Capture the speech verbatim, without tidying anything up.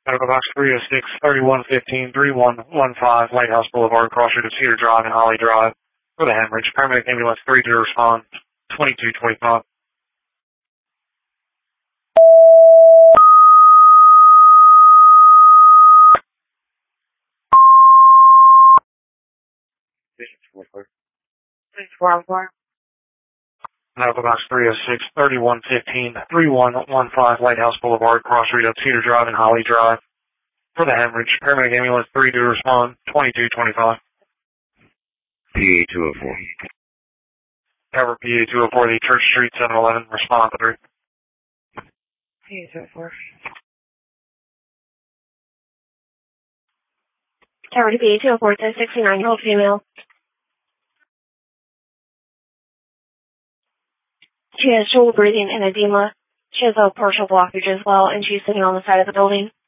Medical box three oh six, thirty-one fifteen, thirty-one fifteen, Lighthouse Boulevard, cross-street of Cedar Drive and Holly Drive. For the hemorrhage, paramedic ambulance three to respond, twenty-two twenty-five. six four four. Medical box three oh six, thirty-one fifteen, thirty-one fifteen, Lighthouse Boulevard, cross-street of Cedar Drive and Holly Drive. For the hemorrhage, paramedic ambulance three to respond, twenty-two twenty-five. P A two oh four. Cover P A two oh four, the Church Street seven eleven, respond to three. P A two oh four. Cover to P A two oh four, to sixty-nine-year-old female. She has shoulder breathing and edema. She has a partial blockage as well, and she's sitting on the side of the building.